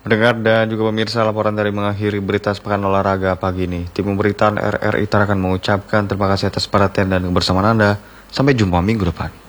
Mendengar dan juga pemirsa, laporan dari mengakhiri berita sepekan olahraga pagi ini. Tim pemberitaan RRI Tarakan mengucapkan terima kasih atas perhatian dan kebersamaan Anda. Sampai jumpa minggu depan.